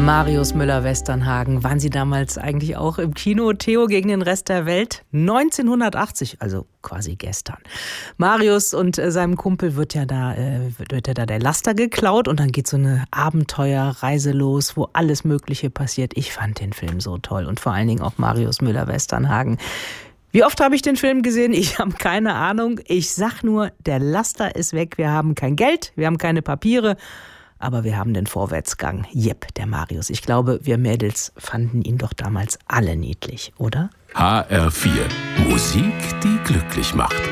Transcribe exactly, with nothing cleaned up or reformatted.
Marius Müller-Westernhagen. Waren Sie damals eigentlich auch im Kino? Theo gegen den Rest der Welt? neunzehnhundertachtzig, also quasi gestern. Marius und äh, seinem Kumpel wird ja da, äh, wird ja da der Laster geklaut und dann geht so eine Abenteuerreise los, wo alles Mögliche passiert. Ich fand den Film so toll und vor allen Dingen auch Marius Müller-Westernhagen. Wie oft habe ich den Film gesehen? Ich habe keine Ahnung. Ich sag nur, der Laster ist weg. Wir haben kein Geld, wir haben keine Papiere. Aber wir haben den Vorwärtsgang. Jep, der Marius. Ich glaube, wir Mädels fanden ihn doch damals alle niedlich, oder? H R vier. Musik, die glücklich macht.